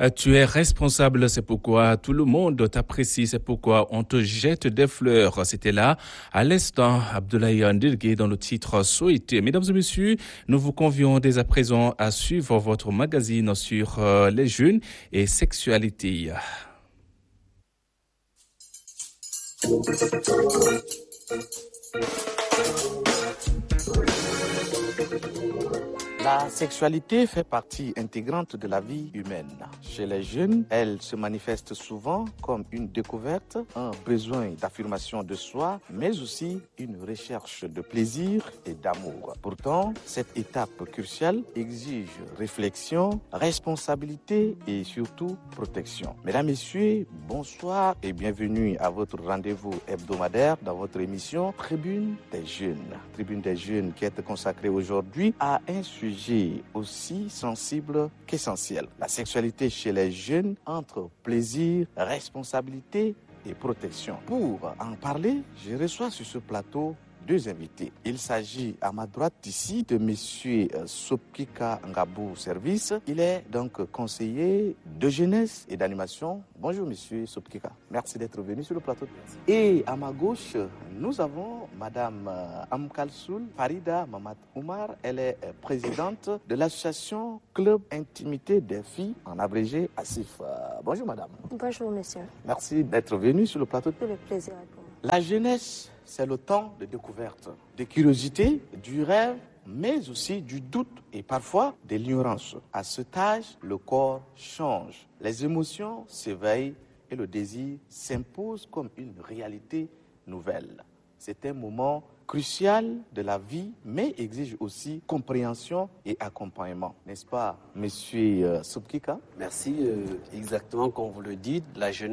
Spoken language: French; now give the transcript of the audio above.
Tu es responsable, c'est pourquoi tout le monde t'apprécie, c'est pourquoi on te jette des fleurs. C'était là, à l'instant, Abdoulaye Ndirgué dans le titre Souhaité. Mesdames et messieurs, nous vous convions dès à présent à suivre votre magazine sur les jeunes et sexualité. La sexualité fait partie intégrante de la vie humaine. Chez les jeunes, elle se manifeste souvent comme une découverte, un besoin d'affirmation de soi, mais aussi une recherche de plaisir et d'amour. Pourtant, cette étape cruciale exige réflexion, responsabilité et surtout protection. Mesdames, Messieurs, bonsoir et bienvenue à votre rendez-vous hebdomadaire dans votre émission Tribune des Jeunes. Tribune des Jeunes qui est consacrée aujourd'hui à un sujet aussi sensible qu'essentiel. La sexualité chez les jeunes entre plaisir, responsabilité et protection. Pour en parler, je reçois sur ce plateau deux invités. Il s'agit à ma droite ici de monsieur Sopkika Ngabou Service. Il est donc conseiller de jeunesse et d'animation. Bonjour monsieur Sopkika. Merci d'être venu sur le plateau. Et à ma gauche, nous avons madame Amkalsoul Farida Mamad Oumar. Elle est présidente de l'association Club Intimité des filles, en abrégé ASIF. Bonjour madame. Bonjour monsieur. Merci d'être venu sur le plateau. Tout le plaisir est pour moi. La jeunesse, c'est le temps de découverte, de curiosité, du rêve, mais aussi du doute et parfois de l'ignorance. À cet âge, le corps change, les émotions s'éveillent et le désir s'impose comme une réalité nouvelle. C'est un moment crucial de la vie, mais exige aussi compréhension et accompagnement. N'est-ce pas, monsieur Sopkika? Merci. Exactement comme vous le dites, la jeunesse